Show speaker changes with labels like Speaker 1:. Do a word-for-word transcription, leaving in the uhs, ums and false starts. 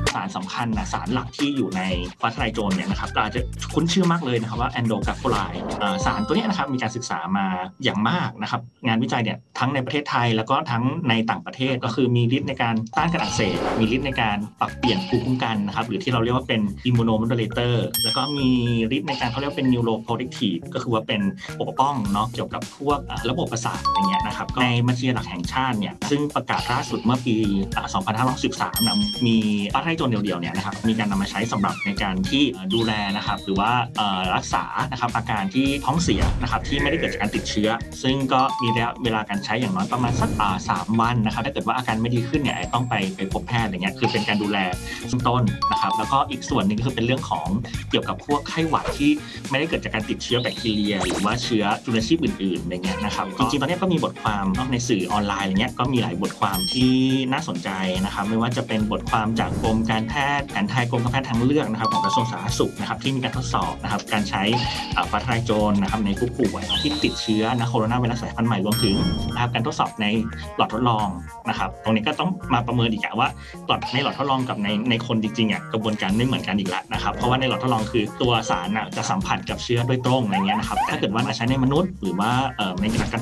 Speaker 1: สารสำคัญนะสารหลักที่อยู่ในฟ้าทะลายโจรเนี่ยนะครับเราอาจจะคุ้นชื่อมากเลยนะครับว่าแอนโดกราโฟไลด์สารตัวนี้นะครับมีการศึกษามาอย่างมากนะครับงานวิจัยเนี่ยทั้งในประเทศไทยแล้วก็ทั้งในต่างประเทศก็คือมีฤทธิ์ในการต้านการอักเสบมีฤทธิ์ในการปรับเปลี่ยนภูมิคุ้มกันนะครับหรือที่เราเรียกว่าเป็นอิมมูโนโมดูเลเตอร์แล้วก็มีฤทธิ์ในการเขาเรียกว่าเป็นนิวโรโปรเทคทีฟก็คือว่าเป็นปกป้องเนาะเกี่ยวกับพวกระบบประสาทอย่างเงี้ยนะครับในบัญชีหลักแห่งชาติเนี่ยซึ่งประกาศล่าสุดเมื่อปีสองพันห้าร้อยสิบสามนะมีฟ้าทะลายโจรเดี่ยวๆเนี่ยนะครับมีการนำมาใช้สำหรับในการที่ดูแลนะครับหรือว่ารักษานะครับอาการที่ท้องเสียนะครับที่ไม่ได้เกิดจากการติดเชื้อซึ่งก็มีระยะเวลาการใช้อย่างน้อยประมาณสักสามวันนะครับถ้าเกิดว่าอาการไม่ดีขึ้นเนี่ยต้องไปไปพบแพทย์อะไรเงี้ยคือเป็นการดูแลต้นนะครับแล้วก็อีกส่วนหนึ่งก็คือเป็นเรื่องของเกี่ยวกับพวกไข้หวัดที่ไม่ได้เกิดจากการติดเชื้อแบคทีเรียหรือว่าเชื้อจุลชีพอื่นๆอะไรเงี้ยนะครับจริงๆตอนนี้ก็มีบทความในสื่อออนไลน์อะไรเงี้ยก็มีหลายบทความที่น่าสนใจนะครับไม่ว่าจะเป็นบทความจากกรมการแพทย์แผนไทยกรมการแพทย์ทางเลือกนะครับของกระทรวงสาธารณสุขนะครับที่มีการทดสอบนะครับการใช้ฟ้าทะลายโจรนะครับในผู้ป่วยที่ติดเชื้อนะโคโรนาไวรัสสายพันธุ์ใหม่รวมถึงนะครับการทดสอบในหลอดทดลองนะครับตรงนี้ก็ต้องมาประเมินอีกว่าหลอดในหลอดทดลองกับในในคนจริงๆอ่ะกระบวนการไม่เหมือนกันอีกแล้วนะครับเพราะว่าในหลอดทดลองคือตัวสารจะสัมผัสกับเชื้อโดยตรงอะไรเงี้ยนะครับถ้าเกิดว่าใช้ในมนุษย์หรือว่าในการ